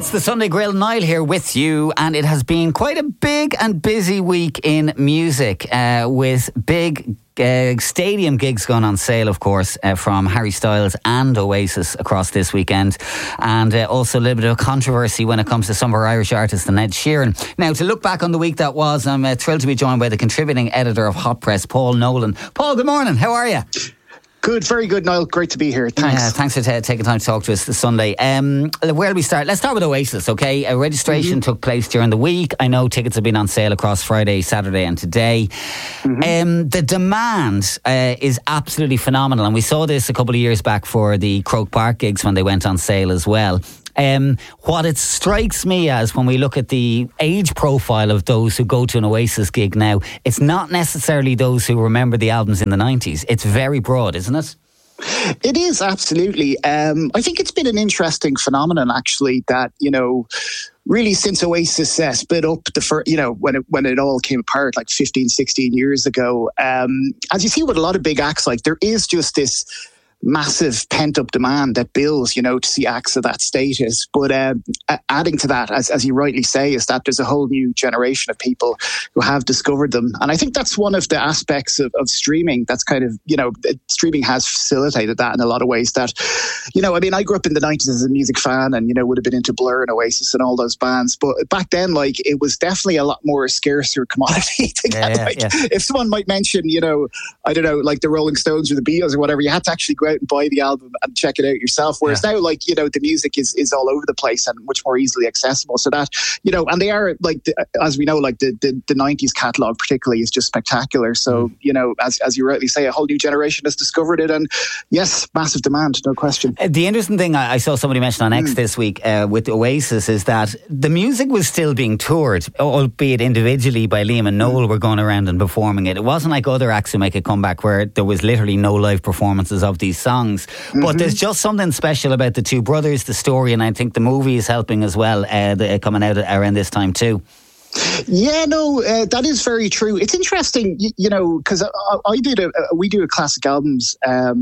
It's the Sunday Grill. Niall here with you, and it has been quite a big and busy week in music with big stadium gigs going on sale, of course, from Harry Styles and Oasis across this weekend, and also a little bit of controversy when it comes to some of our Irish artists and Ed Sheeran. Now, to look back on the week that was, I'm thrilled to be joined by the contributing editor of Hot Press, Paul Nolan. Paul, good morning. How are you? Good, very good, Niall. Great to be here. Thanks. Thanks for taking time to talk to us this Sunday. Where do we start? Let's start with Oasis, okay? Registration took place during the week. I know tickets have been on sale across Friday, Saturday and today. The demand is absolutely phenomenal, and we saw this a couple of years back for the Croke Park gigs when they went on sale as well. What it strikes me as, when we look at the age profile of those who go to an Oasis gig now, it's not necessarily those who remember the albums in the 90s. It's very broad, isn't it? It is, absolutely. I think it's been an interesting phenomenon, actually, that, really since Oasis split up when it all came apart like 15, 16 years ago, as you see with a lot of big acts, like there is just this massive pent-up demand that builds, to see acts of that status. But adding to that, as you rightly say, is that there's a whole new generation of people who have discovered them. And I think that's one of the aspects of streaming that's kind of, streaming has facilitated that in a lot of ways. That, I grew up in the 90s as a music fan and, would have been into Blur and Oasis and all those bands. But back then, it was definitely a lot more scarcer commodity to get. If someone might mention, I don't know, like the Rolling Stones or the Beatles or whatever, you had to actually go out and buy the album and check it out yourself. Whereas now, the music is all over the place and much more easily accessible. So that, and they are, as we know, the 90s catalogue particularly is just spectacular. So, as you rightly say, a whole new generation has discovered it. And yes, massive demand, no question. The interesting thing I saw somebody mention on X this week with Oasis is that the music was still being toured, albeit individually by Liam and Noel were going around and performing it. It wasn't like other acts who make a comeback where there was literally no live performances of these songs. But there's just something special about the two brothers, the story, and I think the movie is helping as well, coming out around this time too. Yeah, no, that is very true. It's interesting, because we do a classic albums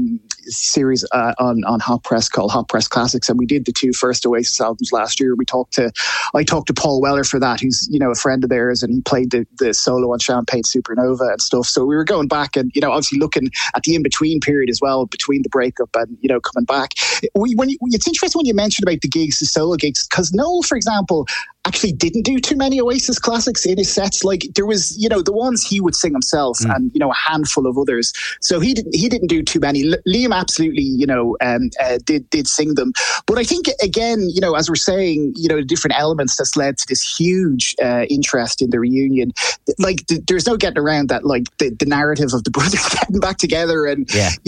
series on Hot Press called Hot Press Classics, and we did the two first Oasis albums last year. I talked to Paul Weller for that, who's a friend of theirs, and he played the solo on Champagne Supernova and stuff. So we were going back and obviously looking at the in between period as well, between the breakup and coming back. It's interesting when you mentioned about the gigs, the solo gigs, because Noel, for example, actually didn't do too many Oasis classics in his sets. Like there was, the ones he would sing himself and, a handful of others. So he didn't do too many. Liam absolutely, did sing them. But I think, again, as we're saying, the different elements that's led to this huge interest in the reunion. There's no getting around that, the narrative of the brothers getting back together and, just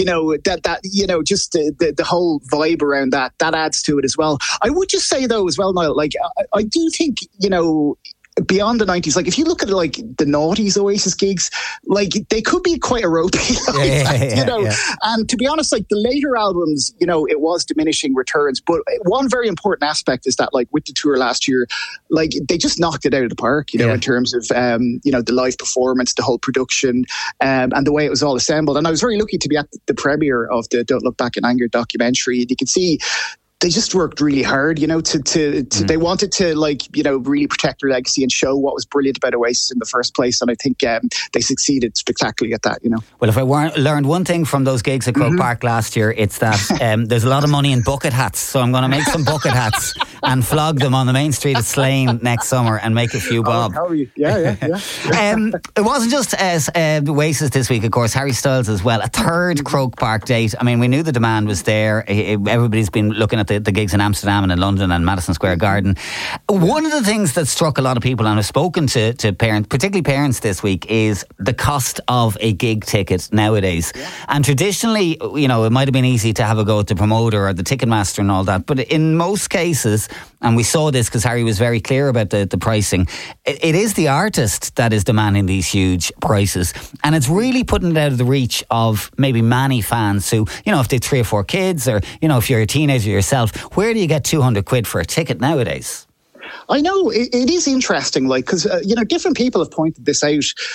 the whole vibe around that adds to it as well. I would just say, though, as well, Niall, I do think, beyond the 90s, if you look at the noughties Oasis gigs, they could be quite a ropey. And to be honest, the later albums, it was diminishing returns. But one very important aspect is that, with the tour last year, they just knocked it out of the park, in terms of, the live performance, the whole production, and the way it was all assembled. And I was very lucky to be at the premiere of the Don't Look Back in Anger documentary. And you can see they just worked really hard, they wanted to really protect their legacy and show what was brilliant about Oasis in the first place. And I think they succeeded spectacularly at that, Well, if I learned one thing from those gigs at Croke Park last year, it's that there's a lot of money in bucket hats. So I'm going to make some bucket hats and flog them on the main street of Slane next summer and make a few bob. Yeah. It wasn't just Oasis this week, of course, Harry Styles as well. A third Croke Park date. I mean, we knew the demand was there. Everybody's been looking at the gigs in Amsterdam and in London and Madison Square Garden. One of the things that struck a lot of people, and I've spoken to parents, particularly parents this week, is the cost of a gig ticket nowadays. Yeah. And traditionally, it might have been easy to have a go at the promoter or the Ticketmaster and all that, but in most cases, and we saw this because Harry was very clear about the pricing, it is the artist that is demanding these huge prices, and it's really putting it out of the reach of maybe many fans who, if they have 3 or 4 kids, or if you're a teenager yourself, where do you get 200 quid for a ticket nowadays? I know, it is interesting, because, different people have pointed this out.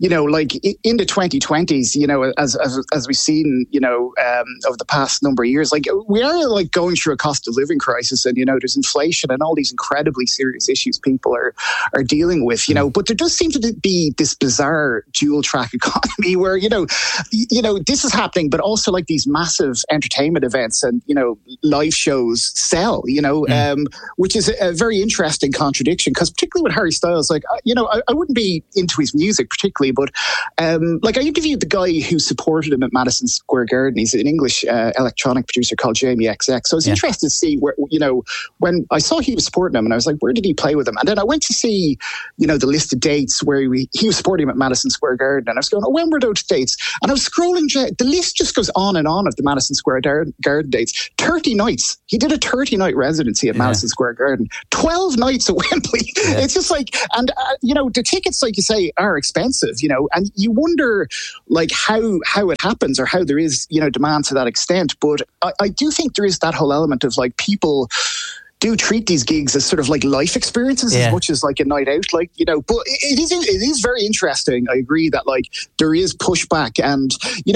like in the 2020s, as we've seen, over the past number of years, like we are like going through a cost of living crisis, and there's inflation and all these incredibly serious issues people are dealing with, but there does seem to be this bizarre dual track economy where this is happening, but also like these massive entertainment events and live shows sell, which is a very interesting contradiction, because particularly with Harry Styles, like I wouldn't be into his music particularly, but like I interviewed the guy who supported him at Madison Square Garden. He's an English electronic producer called Jamie XX. So I was interested to see where, when I saw he was supporting him, and I was like, where did he play with him? And then I went to see, the list of dates where he was supporting him at Madison Square Garden, and I was going, when were those dates? And I was scrolling, the list just goes on and on of the Madison Square Garden dates. 30 nights. He did a 30-night residency at Madison Square Garden. 12 nights at Wembley. Yeah. It's just like, and the tickets, like you say, are expensive, and you wonder like how it happens, or how there is, demand to that extent. But I do think there is that whole element of like people do treat these gigs as sort of like life experiences as much as like a night out, but it is very interesting. I agree that like there is pushback, and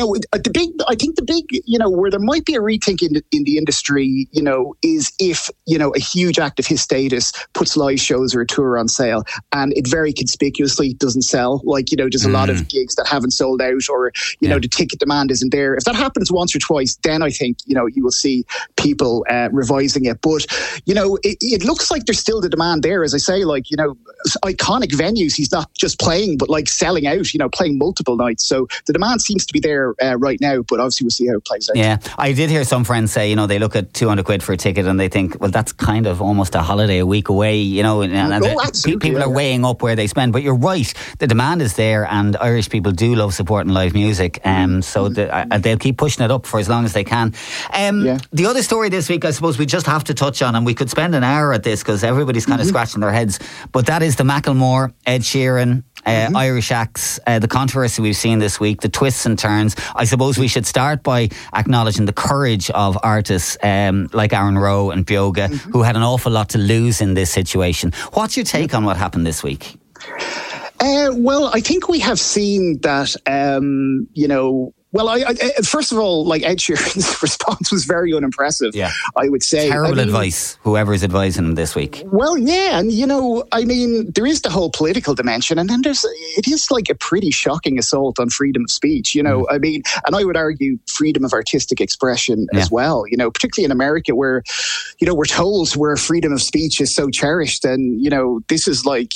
I think the big where there might be a rethink in the industry is if a huge act of his status puts live shows or a tour on sale and it very conspicuously doesn't sell, like there's a lot of gigs that haven't sold out, or the ticket demand isn't there. If that happens once or twice, then I think you will see people revising it. But it looks like there's still the demand there, as I say, like, iconic venues he's not just playing, but like selling out, playing multiple nights. So the demand seems to be there right now, but obviously we'll see how it plays out. Yeah, I did hear some friends say, they look at 200 quid for a ticket and they think, well, that's kind of almost a holiday a week away, and people are weighing up where they spend. But you're right, the demand is there, and Irish people do love supporting live music, so they'll keep pushing it up for as long as they can. The other story this week, I suppose we just have to touch on, and we could spend an hour at this because everybody's kind of scratching their heads, but that is the Macklemore, Ed Sheeran, Irish acts, the controversy we've seen this week, the twists and turns. I suppose we should start by acknowledging the courage of artists like Aaron Rowe and Bioga, who had an awful lot to lose in this situation. What's your take on what happened this week? Well, I think we have seen that, well, I first of all, like Ed Sheeran's response was very unimpressive. Yeah, I would say terrible advice. Whoever's advising him this week. Well, yeah, and there is the whole political dimension, and then it is like a pretty shocking assault on freedom of speech. And I would argue freedom of artistic expression as well. Particularly in America, where we're told where freedom of speech is so cherished, and this is like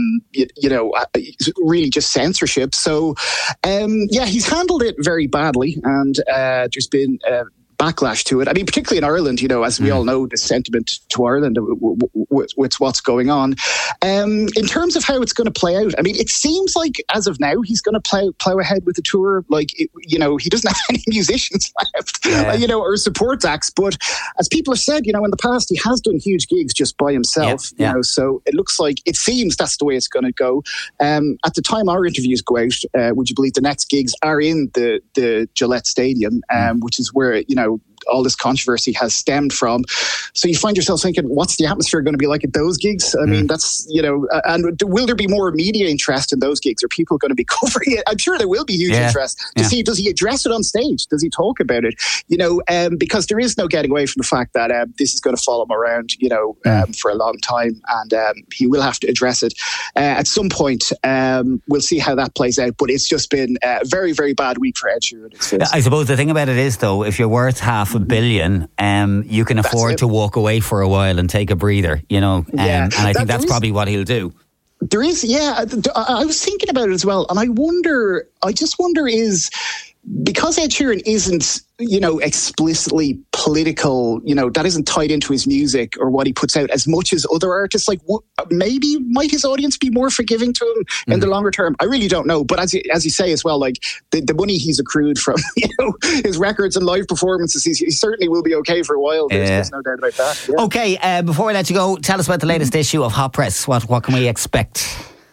really just censorship. So he's handled it very badly, and there's been backlash to it. I mean, particularly in Ireland, as we all know, the sentiment to Ireland with what's going on. In terms of how it's going to play out, I mean, it seems like as of now, he's going to plow ahead with the tour. Like, he doesn't have any musicians left, or support acts. But as people have said, in the past, he has done huge gigs just by himself. So it looks like, it seems that's the way it's going to go. At the time our interviews go out, would you believe the next gigs are in the Gillette Stadium, which is where, all this controversy has stemmed from. So you find yourself thinking, what's the atmosphere going to be like at those gigs? I mean, that's, and will there be more media interest in those gigs? Are people going to be covering it? I'm sure there will be huge interest to see, does he address it on stage? Does he talk about it? Because there is no getting away from the fact that this is going to follow him around, for a long time, and he will have to address it at some point. We'll see how that plays out, but it's just been a very, very bad week for Ed Sheeran. I suppose the thing about it is, though, if you're worth $500 million, you can afford to walk away for a while and take a breather, and I think that's probably what he'll do. There is, I was thinking about it as well, and I just wonder is, because Ed Sheeran isn't, explicitly political, that isn't tied into his music or what he puts out as much as other artists, like maybe might his audience be more forgiving to him in the longer term? I really don't know. But as you say as well, like the money he's accrued from, his records and live performances, he certainly will be okay for a while. There's no doubt about that. Yeah. Okay, before we let you go, tell us about the latest issue of Hot Press. What can we expect?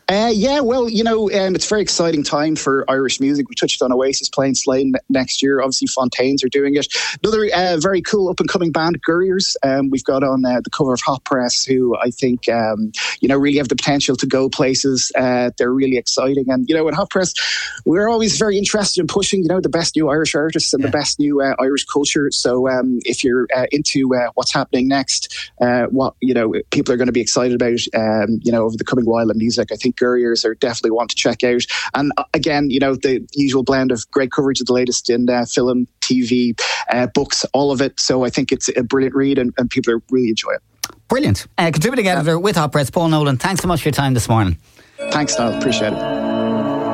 Yeah, well, it's a very exciting time for Irish music. We touched on Oasis playing Slane next year. Obviously, Fontaines are doing it. Another very cool up-and-coming band, Gurriers. We've got on the cover of Hot Press, who I think, really have the potential to go places. They're really exciting. And, at Hot Press, we're always very interested in pushing, the best new Irish artists and the best new Irish culture. So if you're into what's happening next, what, people are going to be excited about, over the coming while in music, I think Gurriers are definitely one to check out. And again, the usual blend of great coverage of the latest in film, TV, books, all of it. So I think it's a brilliant read and people are really enjoy it. Brilliant. Contributing editor with Hot Press, Paul Nolan, thanks so much for your time this morning. Thanks, Niall. Appreciate it.